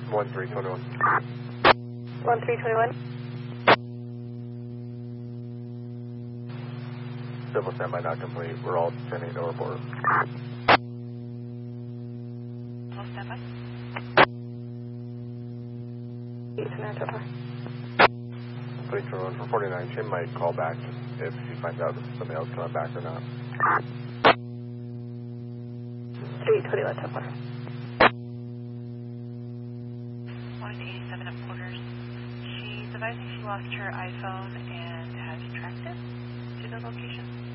1321. 1321. Civil standby not complete. We're all 10-8 overboard. Civil standby. 321 for 49. She might call back if she finds out if somebody else coming back or not. 321 Templar. 187 at quarters. She's advising she lost her iPhone and has tracked it to the location.